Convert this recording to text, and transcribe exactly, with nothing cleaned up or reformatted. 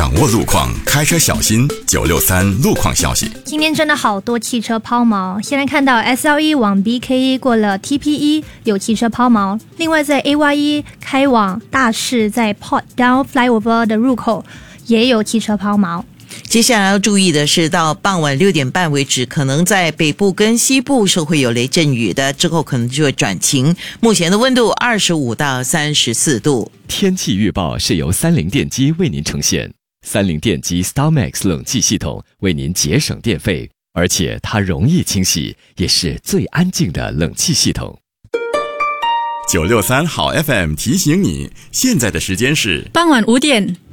掌握路况，开车小心。九六三路况消息。 今天真的好多汽车抛锚，现在看到 S L E 往 B K E 过了 T P E 有汽车抛锚，另外在 A Y E 开往大市在 Port Down Flyover 的入口也有汽车抛锚。 接下来要注意的是，到傍晚六点半为止，可能在北部跟西部是会有雷阵雨的，之后可能就会转晴。目前的温度二十五到三十四度。 天气预报是由三菱电机为您呈现。三菱电机 StarMax 冷气系统为您节省电费，而且它容易清洗，也是最安静的冷气系统。 九六三好 F M 提醒你，现在的时间是傍晚五点。